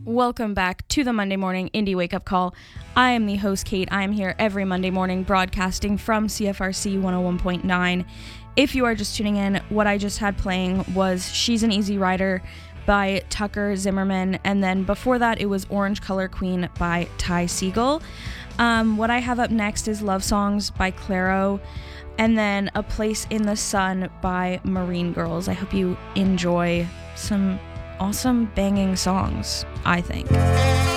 Welcome back to the Monday Morning Indie Wake Up Call. I am the host, Kate. I am here every Monday morning broadcasting from CFRC 101.9. If you are just tuning in, what I just had playing was She's an Easy Rider by Tucker Zimmerman, and then before that it was Orange Color Queen by Ty Segall. What I have up next is Love Songs by Clairo, and then A Place in the Sun by Marine Girls. I hope you enjoy some awesome banging songs, I think.